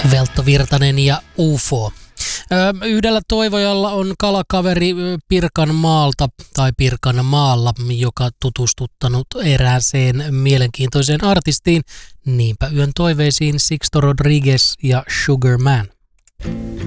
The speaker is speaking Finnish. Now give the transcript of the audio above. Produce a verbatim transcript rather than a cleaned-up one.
Veltto Virtanen ja U F O. Ö, yhdellä toivojalla on kalakaveri Pirkanmaalta tai Pirkanmaalla, joka tutustuttanut erääseen mielenkiintoiseen artistiin. Niinpä yön toiveisiin Sixto Rodriguez ja Sugar Man.